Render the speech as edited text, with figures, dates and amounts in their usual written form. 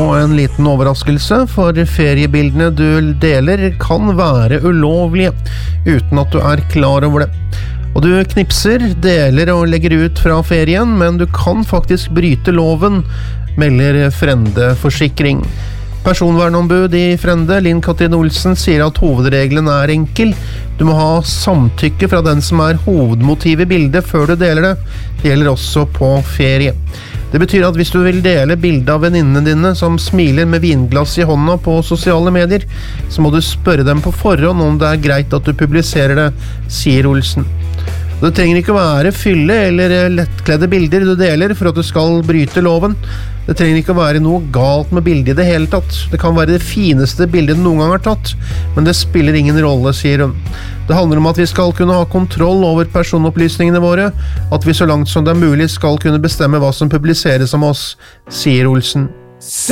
en liten overraskelse, for feriebildene du deler kan være ulovlige, uten at du er klar over det. Og du knipser, deler og legger ut fra ferien, men du kan faktisk bryte loven, melder Frende Forsikring. Personvernombud i Frende, Linn Katrine Olsen, sier at hovedregelen er enkel. Du må ha samtykke fra den som er hovedmotiv i bildet før du deler det. Det gjelder også på ferie. Det betyr at hvis du vil dele bildet av venninnene dine som smiler med vinglass i hånda på sosiale medier, så må du spørre dem på forhånd om det er greit at du publiserer det, sier Olsen. Det trenger ikke være fylle eller lettkledde bilder du deler for at du skal bryte loven. Det trenger ikke være noe galt med bildet i det hele tatt. Det kan være det fineste bildet du noen gang har tatt, men det spiller ingen rolle, sier hun. Det handler om at vi skal kunne ha kontroll over personopplysningene våre, at vi så langt som det er mulig skal kunne bestemme hva som publiseres om oss, sier Olsen.